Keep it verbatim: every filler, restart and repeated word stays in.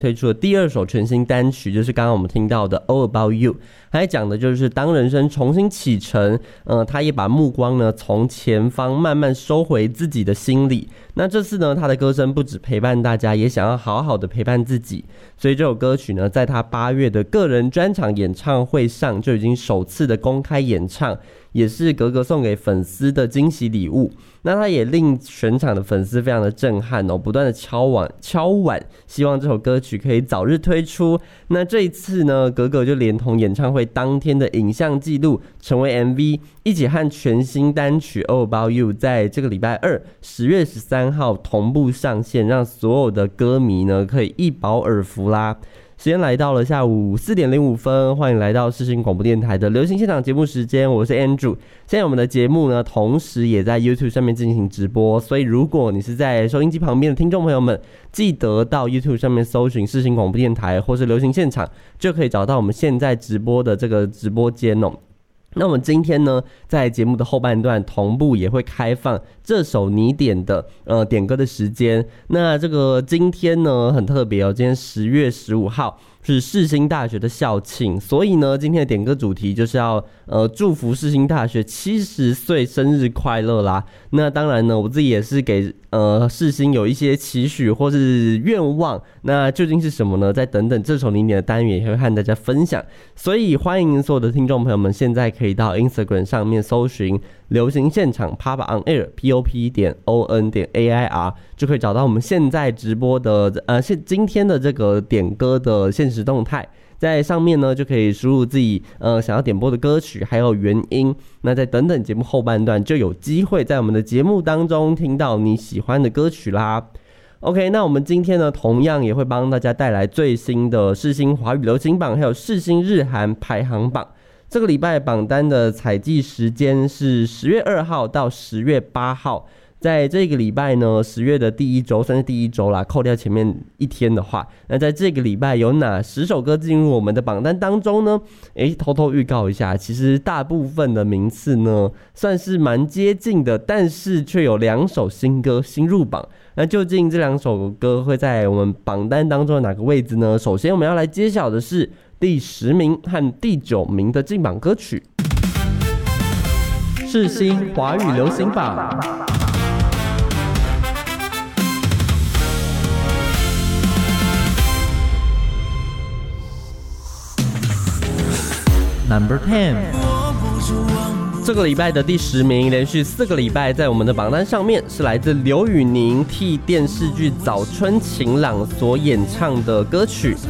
推出的第二首全新单曲，就是刚刚我们听到的 All About You。 还讲的就是当人生重新启程，呃，他也把目光呢从前方慢慢收回自己的心里。那这次呢，他的歌声不只陪伴大家，也想要好好的陪伴自己。所以这首歌曲呢，在他八月的个人专场演唱会上就已经首次的公开演唱，也是格格送给粉丝的惊喜礼物。那他也令全场的粉丝非常的震撼哦，不断的敲碗敲碗，希望这首歌曲可以早日推出。那这一次呢，格格就连同演唱会当天的影像记录成为 M V， 一起和全新单曲 All About You 在这个礼拜二十月十三号同步上线，让所有的歌迷呢可以一饱耳福啦。时间来到了下午四点零五分，欢迎来到世新广播电台的流行现场节目时间，我是 Andrew。现在我们的节目呢，同时也在 YouTube 上面进行直播，所以如果你是在收音机旁边的听众朋友们，记得到 YouTube 上面搜寻世新广播电台或是流行现场，就可以找到我们现在直播的这个直播间哦。那我们今天呢，在节目的后半段同步也会开放这首你点的呃点歌的时间。那这个今天呢很特别哦，今天十月十五号是世新大学的校庆，所以呢今天的点歌主题就是要呃祝福世新大学七十岁生日快乐啦。那当然呢，我自己也是给呃世新有一些期许或是愿望，那究竟是什么呢？再等等这首你点的单元也会和大家分享。所以欢迎所有的听众朋友们，现在可以到 Instagram 上面搜寻流行现场 Pop On Air P O P 点 O N 点 A I R， 就可以找到我们现在直播的呃现今天的这个点歌的现实动态。在上面呢，就可以输入自己呃想要点播的歌曲，还有原因。那在等等节目后半段，就有机会在我们的节目当中听到你喜欢的歌曲啦。OK， 那我们今天呢，同样也会帮大家带来最新的世新华语流行榜，还有世新日韩排行榜。这个礼拜榜单的采集时间是十月二号到十月八号。在这个礼拜呢，十月的第一周算是第一周啦，扣掉前面一天的话，那在这个礼拜有哪十首歌进入我们的榜单当中呢？诶，偷偷预告一下，其实大部分的名次呢算是蛮接近的，但是却有两首新歌新入榜。那究竟这两首歌会在我们榜单当中的哪个位置呢？首先我们要来揭晓的是第十名和第九名的进榜歌曲，世新华语流行榜。Number ten， 这个礼拜的第十名，连续四个礼拜在我们的榜单上面，是来自刘宇宁替电视剧《早春晴朗》所演唱的歌曲《